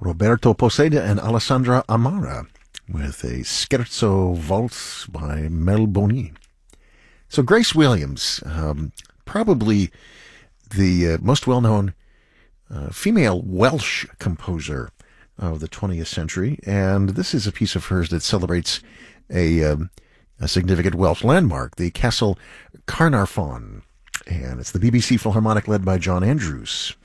Roberto Poseda and Alessandra Amara with a Scherzo Waltz by Mel Boni. So Grace Williams, probably the most well-known female Welsh composer of the 20th century, and this is a piece of hers that celebrates a significant Welsh landmark, the Castle Carnarvon, and it's the BBC Philharmonic led by John Andrews.